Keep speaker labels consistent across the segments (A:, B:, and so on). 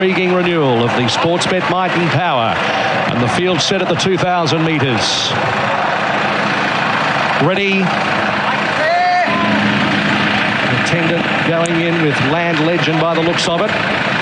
A: Intriguing renewal of the Sportsbet Might and Power, and the field set at the 2,000 metres. Ready. Attendant going in with Land Legend by the looks of it.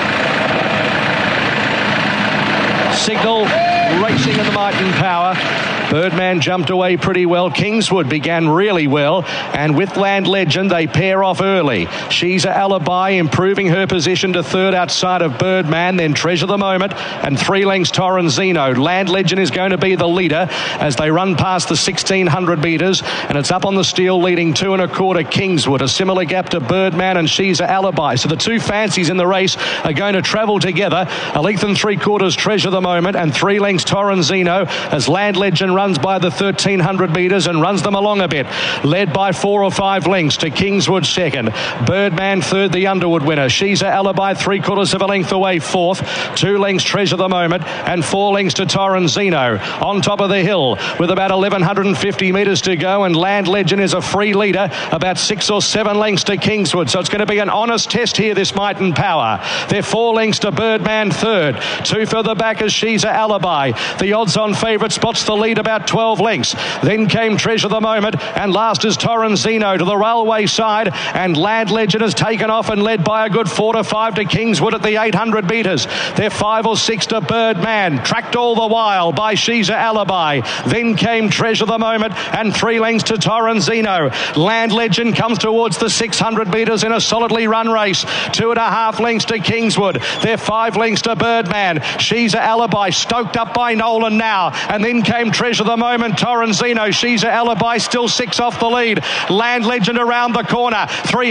A: Signal racing in the Might and Power. Birdman jumped away pretty well. Kingswood began really well, and with Land Legend they pair off early. She's a Alibi improving her position to third outside of Birdman, then Treasure the Moment, and 3 lengths Torrenzino. Land Legend is going to be the leader as they run past the 1,600 metres, and it's up on the steel leading 2 1/4 Kingswood, a similar gap to Birdman and She's a Alibi. So the two fancies in the race are going to travel together. A length and 3/4 Treasure the Moment, and 3 lengths Torrenzino as Land Legend runs by the 1,300 metres and runs them along a bit, led by 4 or 5 lengths to Kingswood second. Birdman third, the Underwood winner. She's a Alibi 3/4 of a length away fourth. 2 lengths Treasure the Moment, and 4 lengths to Torrenzino. On top of the hill with about 1,150 metres to go, and Land Legend is a free leader, about 6 or 7 lengths to Kingswood. So it's going to be an honest test here, this Might and Power. They're 4 lengths to Birdman third. 2 further back as She's a Alibi. The odds-on favourite spots the lead about 12 lengths. Then came Treasure the Moment, and last is Torrenzino to the railway side, and Land Legend has taken off and led by a good 4 to 5 to Kingswood at the 800 metres. They're 5 or 6 to Birdman, tracked all the while by She's a Alibi. Then came Treasure the Moment, and 3 lengths to Torrenzino. Land Legend comes towards the 600 metres in a solidly run race. 2.5 lengths to Kingswood. They're 5 lengths to Birdman. She's a Alibi stoked up by Nolan now, and then came Treasure the Moment. Torrenzino, She's a Alibi still 6 off the lead. Land Legend around the corner.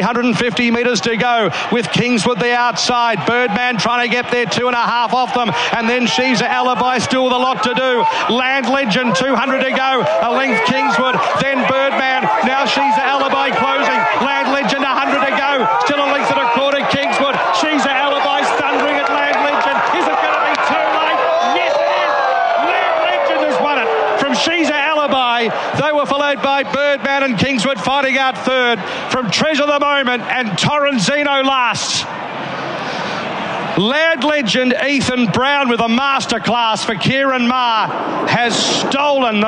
A: 350 metres to go with Kingswood the outside. Birdman trying to get there, 2.5 off them, and then She's a Alibi still with a lot to do. Land Legend 200 to go. A length Kingswood, then Birdman. Now She's a Alibi closing. Land Legend 100 to go. Still a length and a quarter Kingswood. She's a Alibi thundering at Land Legend. Is it going to be too late? Yes, it is. Land Legend has won it from She's a Alibi. They were followed by Birdman and Kingswood fighting out third from Treasure the Moment, and Torrenzino last. Land Legend Ethan Brown with a masterclass for Kieran Maher has stolen the